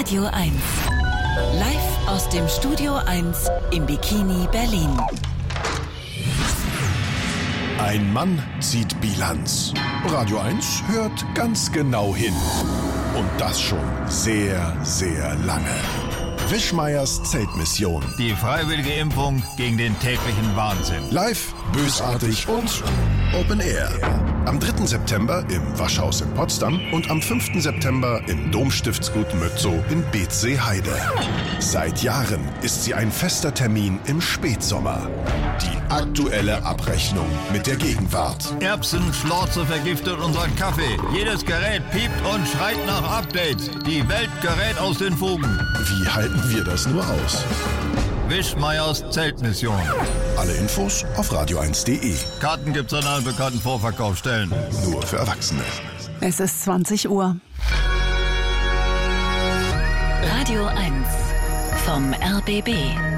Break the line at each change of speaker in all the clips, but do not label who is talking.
Radio 1. Live aus dem Studio 1 im Bikini Berlin.
Ein Mann zieht Bilanz. Radio 1 hört ganz genau hin. Und das schon sehr, sehr lange. Wischmeiers Zeltmission.
Die freiwillige Impfung gegen den täglichen Wahnsinn.
Live, bösartig und Open Air. Am 3. September im Waschhaus in Potsdam und am 5. September im Domstiftsgut Mötzow in Beetzsee-Heide. Seit Jahren ist sie ein fester Termin im Spätsommer. Die aktuelle Abrechnung mit der Gegenwart.
Erbsenschlorze vergiftet unseren Kaffee. Jedes Gerät piept und schreit nach Updates. Die Welt gerät aus den Fugen.
Wie halten wir das nur aus?
Wischmeiers Zeltmission.
Alle Infos auf radio1.de.
Karten gibt's an allen bekannten Vorverkaufsstellen.
Nur für Erwachsene.
Es ist 20 Uhr.
Radio 1 vom RBB.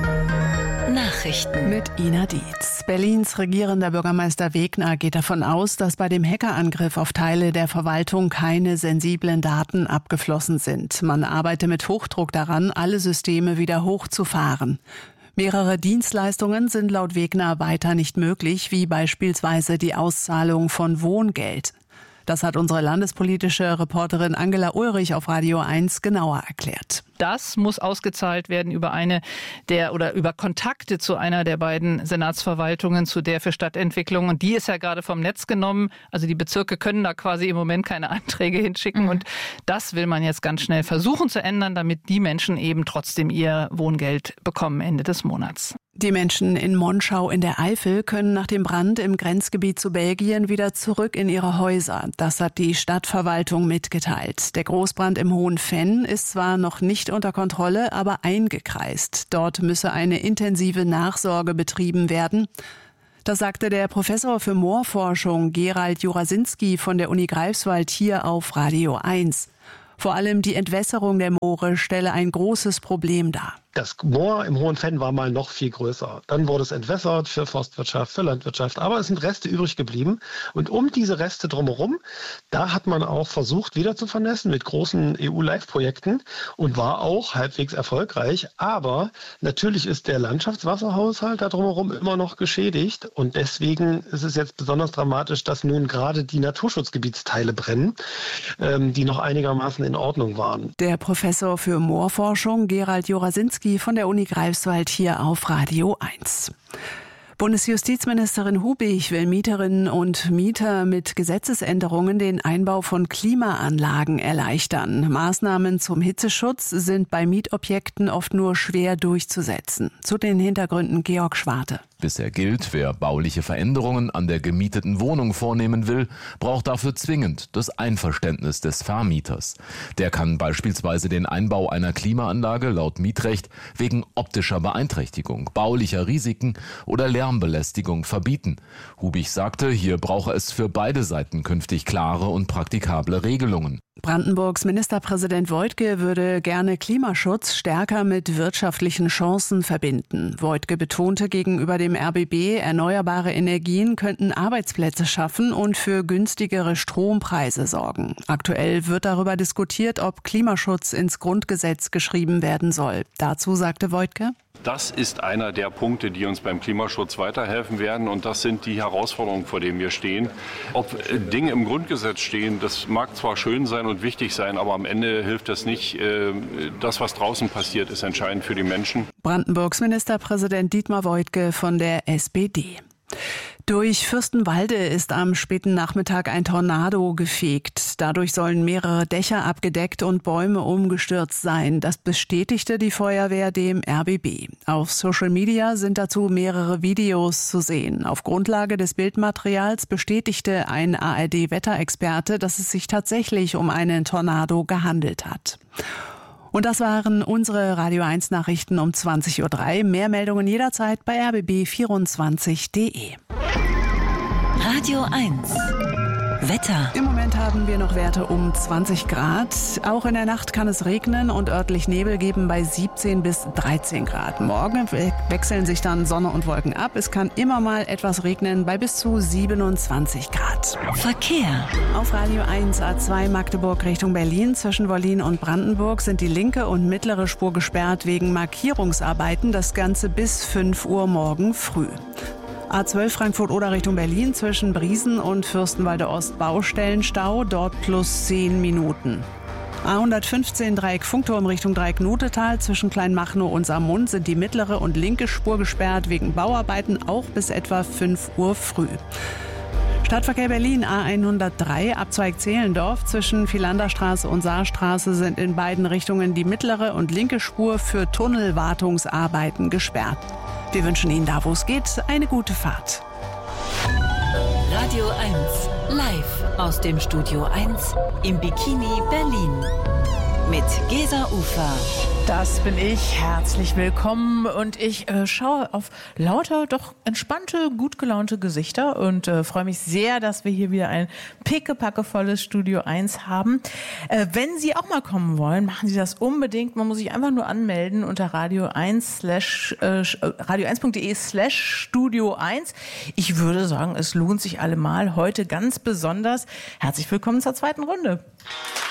Nachrichten
Mit Ina Dietz. Berlins regierender Bürgermeister Wegner geht davon aus, dass bei dem Hackerangriff auf Teile der Verwaltung keine sensiblen Daten abgeflossen sind. Man arbeite mit Hochdruck daran, alle Systeme wieder hochzufahren. Mehrere Dienstleistungen sind laut Wegner weiter nicht möglich, wie beispielsweise die Auszahlung von Wohngeld. Das hat unsere landespolitische Reporterin Angela Ulrich auf Radio 1 genauer erklärt.
Das muss ausgezahlt werden über über Kontakte zu einer der beiden Senatsverwaltungen, zu der für Stadtentwicklung. Und die ist ja gerade vom Netz genommen. Also die Bezirke können da quasi im Moment keine Anträge hinschicken. Und das will man jetzt ganz schnell versuchen zu ändern, damit die Menschen eben trotzdem ihr Wohngeld bekommen Ende des Monats.
Die Menschen in Monschau in der Eifel können nach dem Brand im Grenzgebiet zu Belgien wieder zurück in ihre Häuser. Das hat die Stadtverwaltung mitgeteilt. Der Großbrand im Hohen Venn ist zwar noch nicht unter Kontrolle, aber eingekreist. Dort müsse eine intensive Nachsorge betrieben werden. Das sagte der Professor für Moorforschung Gerald Jurasinski von der Uni Greifswald hier auf Radio 1. Vor allem die Entwässerung der Moore stelle ein großes Problem dar.
Das Moor im Hohen Venn war mal noch viel größer. Dann wurde es entwässert für Forstwirtschaft, für Landwirtschaft. Aber es sind Reste übrig geblieben. Und um diese Reste drumherum, da hat man auch versucht, wieder zu vernässen mit großen EU-Live-Projekten und war auch halbwegs erfolgreich. Aber natürlich ist der Landschaftswasserhaushalt da drumherum immer noch geschädigt. Und deswegen ist es jetzt besonders dramatisch, dass nun gerade die Naturschutzgebietsteile brennen, die noch einigermaßen in Ordnung waren.
Der Professor für Moorforschung Gerald Jurasinski von der Uni Greifswald hier auf Radio 1. Bundesjustizministerin Hubig will Mieterinnen und Mieter mit Gesetzesänderungen den Einbau von Klimaanlagen erleichtern. Maßnahmen zum Hitzeschutz sind bei Mietobjekten oft nur schwer durchzusetzen. Zu den Hintergründen Georg Schwarte.
Bisher gilt, wer bauliche Veränderungen an der gemieteten Wohnung vornehmen will, braucht dafür zwingend das Einverständnis des Vermieters. Der kann beispielsweise den Einbau einer Klimaanlage laut Mietrecht wegen optischer Beeinträchtigung, baulicher Risiken oder Lärmbelästigung verbieten. Hubig sagte, hier brauche es für beide Seiten künftig klare und praktikable Regelungen.
Brandenburgs Ministerpräsident Woidke würde gerne Klimaschutz stärker mit wirtschaftlichen Chancen verbinden. Woidke betonte gegenüber dem RBB, erneuerbare Energien könnten Arbeitsplätze schaffen und für günstigere Strompreise sorgen. Aktuell wird darüber diskutiert, ob Klimaschutz ins Grundgesetz geschrieben werden soll. Dazu sagte Woidke:
Das ist einer der Punkte, die uns beim Klimaschutz weiterhelfen werden. Und das sind die Herausforderungen, vor denen wir stehen. Ob Dinge im Grundgesetz stehen, das mag zwar schön sein und wichtig sein, aber am Ende hilft das nicht. Das, was draußen passiert, ist entscheidend für die Menschen.
Brandenburgs Ministerpräsident Dietmar Woidke von der SPD. Durch Fürstenwalde ist am späten Nachmittag ein Tornado gefegt. Dadurch sollen mehrere Dächer abgedeckt und Bäume umgestürzt sein. Das bestätigte die Feuerwehr dem RBB. Auf Social Media sind dazu mehrere Videos zu sehen. Auf Grundlage des Bildmaterials bestätigte ein ARD-Wetterexperte, dass es sich tatsächlich um einen Tornado gehandelt hat. Und das waren unsere Radio 1 Nachrichten um 20.03 Uhr. Mehr Meldungen jederzeit bei rbb24.de.
Radio 1 Wetter.
Im Moment haben wir noch Werte um 20 Grad. Auch in der Nacht kann es regnen und örtlich Nebel geben bei 17 bis 13 Grad. Morgen wechseln sich dann Sonne und Wolken ab. Es kann immer mal etwas regnen bei bis zu 27 Grad.
Verkehr.
Auf Radio 1 A2 Magdeburg Richtung Berlin zwischen Wollin und Brandenburg sind die linke und mittlere Spur gesperrt wegen Markierungsarbeiten. Das Ganze bis 5 Uhr morgen früh. A12 Frankfurt-Oder Richtung Berlin zwischen Briesen und Fürstenwalde Ost Baustellenstau, dort plus 10 Minuten. A115 Dreieck Funkturm Richtung Dreieck Notetal zwischen Kleinmachnow und Saarmund sind die mittlere und linke Spur gesperrt wegen Bauarbeiten auch bis etwa 5 Uhr früh. Stadtverkehr Berlin A103 Abzweig Zehlendorf zwischen Philanderstraße und Saarstraße sind in beiden Richtungen die mittlere und linke Spur für Tunnelwartungsarbeiten gesperrt. Wir wünschen Ihnen da, wo es geht, eine gute Fahrt.
Radio 1 live aus dem Studio 1 im Bikini Berlin mit Gesa Ufer.
Das bin ich. Herzlich willkommen und ich schaue auf lauter, doch entspannte, gut gelaunte Gesichter und freue mich sehr, dass wir hier wieder ein pickepackevolles Studio 1 haben. Wenn Sie auch mal kommen wollen, machen Sie das unbedingt. Man muss sich einfach nur anmelden unter radio1.de/Studio 1. Ich würde sagen, es lohnt sich allemal. Heute ganz besonders. Herzlich willkommen zur zweiten Runde.